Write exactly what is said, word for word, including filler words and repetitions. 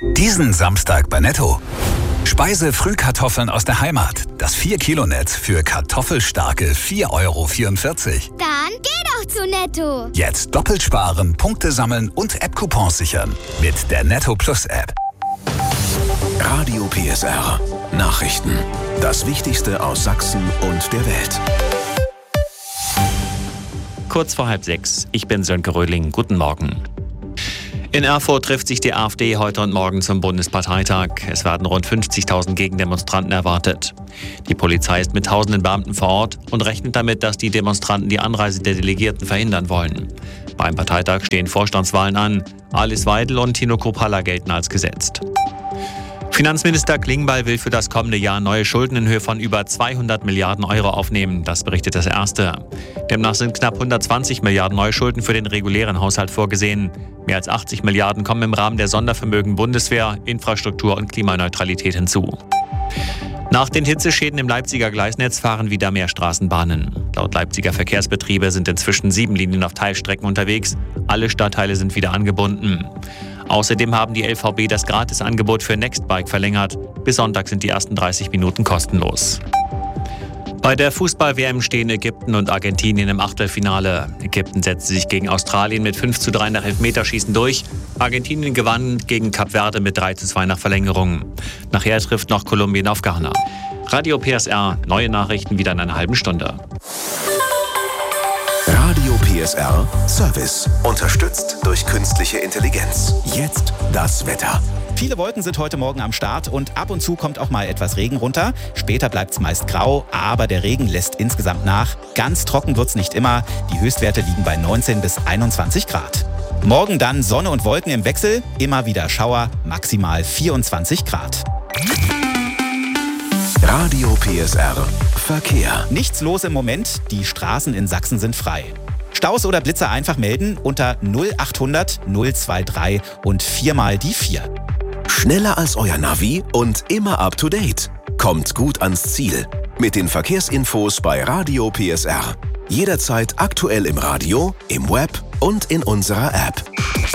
Diesen Samstag bei Netto. Speise-Frühkartoffeln aus der Heimat. Das vier Kilo Netz für kartoffelstarke vier Euro vierundvierzig. Dann geh doch zu Netto. Jetzt doppelt sparen, Punkte sammeln und App-Coupons sichern. Mit der Netto Plus App. Radio P S R. Nachrichten. Das Wichtigste aus Sachsen und der Welt. Kurz vor halb sechs. Ich bin Sönke Röhling. Guten Morgen. In Erfurt trifft sich die AfD heute und morgen zum Bundesparteitag. Es werden rund fünfzigtausend Gegendemonstranten erwartet. Die Polizei ist mit tausenden Beamten vor Ort und rechnet damit, dass die Demonstranten die Anreise der Delegierten verhindern wollen. Beim Parteitag stehen Vorstandswahlen an. Alice Weidel und Tino Kruppalla gelten als gesetzt. Finanzminister Klingbeil will für das kommende Jahr neue Schulden in Höhe von über zweihundert Milliarden Euro aufnehmen. Das berichtet das Erste. Demnach sind knapp hundertzwanzig Milliarden Neuschulden für den regulären Haushalt vorgesehen. Mehr als achtzig Milliarden kommen im Rahmen der Sondervermögen Bundeswehr, Infrastruktur und Klimaneutralität hinzu. Nach den Hitzeschäden im Leipziger Gleisnetz fahren wieder mehr Straßenbahnen. Laut Leipziger Verkehrsbetriebe sind inzwischen sieben Linien auf Teilstrecken unterwegs. Alle Stadtteile sind wieder angebunden. Außerdem haben die L V B das Gratisangebot für Nextbike verlängert. Bis Sonntag sind die ersten dreißig Minuten kostenlos. Bei der Fußball-W M stehen Ägypten und Argentinien im Achtelfinale. Ägypten setzte sich gegen Australien mit fünf zu drei nach Elfmeterschießen durch. Argentinien gewann gegen Kap Verde mit drei zu zwei nach Verlängerung. Nachher trifft noch Kolumbien auf Ghana. Radio P S R, neue Nachrichten wieder in einer halben Stunde. Radio P S R Service. Unterstützt durch künstliche Intelligenz. Jetzt das Wetter. Viele Wolken sind heute Morgen am Start und ab und zu kommt auch mal etwas Regen runter. Später bleibt es meist grau, aber der Regen lässt insgesamt nach. Ganz trocken wird es nicht immer. Die Höchstwerte liegen bei neunzehn bis einundzwanzig Grad. Morgen dann Sonne und Wolken im Wechsel, immer wieder Schauer, maximal vierundzwanzig Grad. Radio P S R Verkehr. Nichts los im Moment, die Straßen in Sachsen sind frei. Staus oder Blitzer einfach melden unter null achthundert null drei und viermal die vier. Schneller als euer Navi und immer up to date. Kommt gut ans Ziel. Mit den Verkehrsinfos bei Radio P S R. Jederzeit aktuell im Radio, im Web und in unserer App.